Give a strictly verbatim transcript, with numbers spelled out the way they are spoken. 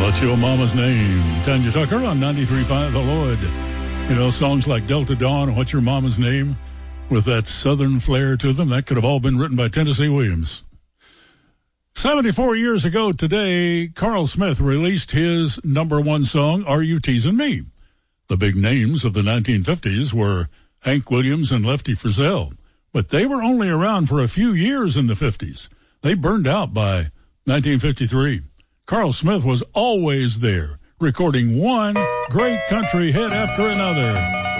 What's Your Mama's Name? Tanya Tucker on ninety-three point five The Lloyd. You know, songs like Delta Dawn, What's Your Mama's Name, with that southern flair to them, that could have all been written by Tennessee Williams. seventy-four years ago today, Carl Smith released his number one song, Are You Teasing Me? The big names of the nineteen fifties were Hank Williams and Lefty Frizzell, but they were only around for a few years in the fifties. They burned out by nineteen fifty-three. Carl Smith was always there, recording one great country hit after another.